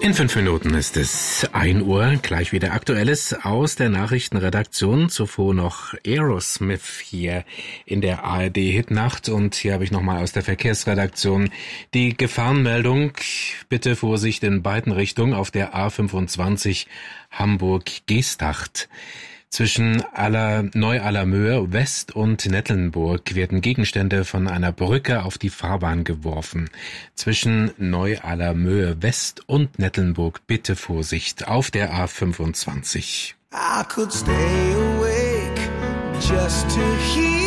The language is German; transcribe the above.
In 5 Minuten ist es 1 Uhr, gleich wieder Aktuelles aus der Nachrichtenredaktion. Zuvor noch Aerosmith hier in der ARD-Hitnacht. Und hier habe ich nochmal aus der Verkehrsredaktion die Gefahrenmeldung. Bitte Vorsicht in beiden Richtungen auf der A25 Hamburg-Geesthacht. Zwischen Neu-Allermöhe West und Nettelnburg werden Gegenstände von einer Brücke auf die Fahrbahn geworfen. Zwischen Neu-Allermöhe West und Nettelnburg bitte Vorsicht auf der A25. I could stay awake just to hear